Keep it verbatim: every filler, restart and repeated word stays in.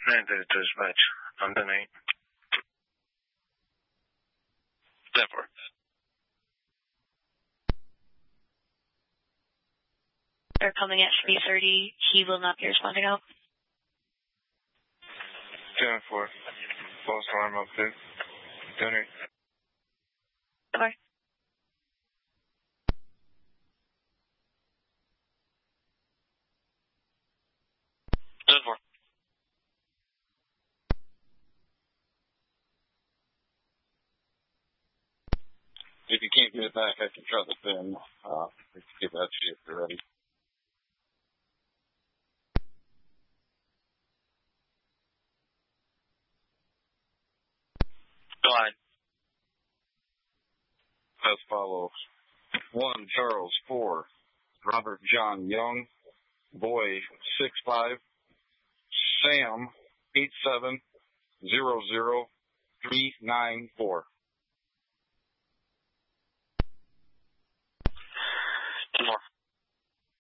nine thirty to dispatch. I'm ten eight. ten four. They're coming at three thirty. He will not be responding out. ten four. False alarm up there. ten eight. Okay. ten four. If you can't get it back, I can try the pin. Uh, we can give that to you if you're ready. Go ahead. As follows. One, Charles, four. Robert John Young. Boy, six five. Sam, eight seven zero zero three nine four.